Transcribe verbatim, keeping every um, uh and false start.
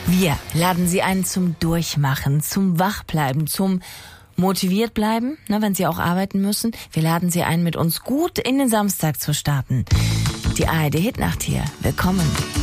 Wir laden Sie ein zum Durchmachen, zum Wachbleiben, zum motiviert bleiben, ne, wenn Sie auch arbeiten müssen. Wir laden Sie ein, mit uns gut in den Samstag zu starten. Die A R D Hitnacht hier. Willkommen.